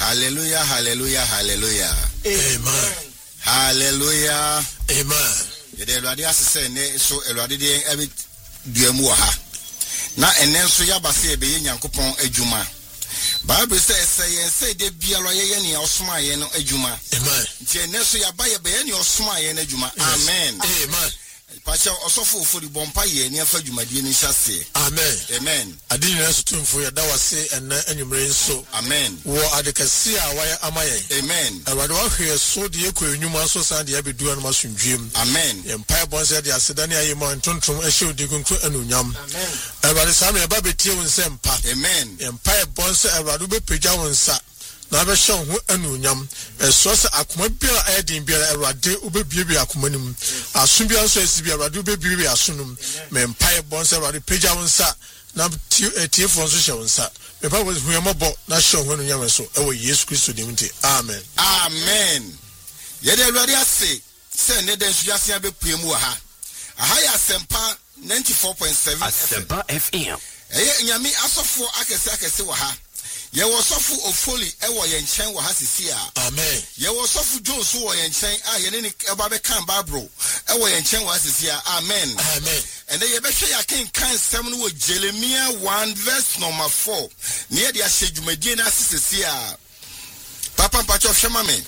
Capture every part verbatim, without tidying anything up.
Hallelujah, hallelujah, hallelujah. Amen. Hallelujah. Amen. Yede Awurade asese ne so Awurade de ebi duamu ha. Na enen so yabase ebe ye Nyankopɔn adwuma. Bible says say say de bialo ye ne osoma ye no adwuma. Amen. Nti enen so yaba ye be ye ne osoma ye no adwuma. Amen. Amen. Pasha osofo for the bompa ye ne afa dwumadie ni hyase. Amen. Amen. Adi nyina so tumfo ya da wase enne anwumre nso. Amen. Wo adekasi a waya amaye. Amen. Awurade wa hwe so de ekɔ enwuma so san de abedu anu masundwem. Amen. Empire bonse de asedane ayema ntontom ehye odi kunkun anunyam. Amen. Awurade sa me ba betie won se mpa. Amen. Empire bonse Awurade be pagya won sa. Na be hye ho anunyam. Eso se akoma bia ayedin bia Awurade obebiebie akoma nim. Aso bia so esi bia Awurade obebiebie asonum. Me empire bonse Awurade pagya won sa. Na tie fo nso hye won sa. Me pa wo huamabo na hye ho anunyam so. Ewo Yesu Kristo dim nti. Amen. Amen. Yede Awurade ase se ne den so yase abepuemu ha. Aha ya Sempa ninety-four point seven Sempa F M. Eye nyame asofo akese akese wo ha. Ye wo sofo ofoli e wo ye nchen wo ha sisi a. Amen. Ye wo sofo Jones wo ye nchen a ye ne ne eba be kan Bible e wo ye nchen wo ha sisi a. Amen. Amen. And then ye be hwe ya ken kan sem no wo Jeremiah one verse number four. Ne ye de ahye dwumadie na sisi a. Papa mpacho hwema me.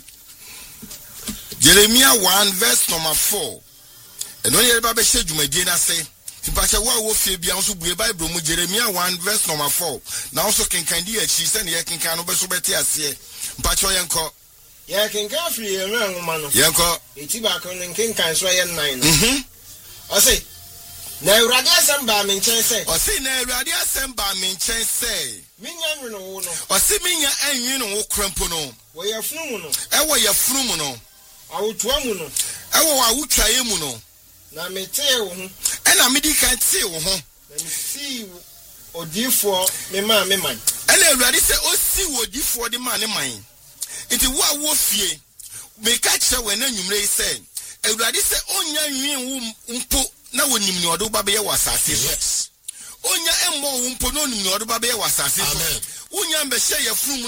Jeremiah one verse number four. And when you be hye dwumadie na se Mpacha wa wo fie bia nso bue Bible mu Jeremiah one verse number four. Na also kenkan di achi se ne kenkan no be so beti ase. Mpacha yenko. Ya kenkan free enwe nwoma no. Yenko. Eti ba ko kenkan so ye nine no. Mhm. O say na Awurade asem ba me nchen se. O say na Awurade asem ba me nchen se. Minya nwe no wo no. O say minya anwi no wo krempo no. Wo ye funu mu no. E wo ye funu mu no. Awotua mu no. E wo awotwaye mu no. Na me tee wo ho. E na me di kan tee wo ho. Na me si odifo me ma me man. E na Awurade se o si odifo de ma ne man. Nti wo a wo fie me ka kire we na nwumre se Awurade se onya nwin wo mpo na wonim ni odo ba be ye wasase. Yes. Onya emmo wo mpo no nim ni odo ba be ye wasase. Amen. Onya mbehye ye funu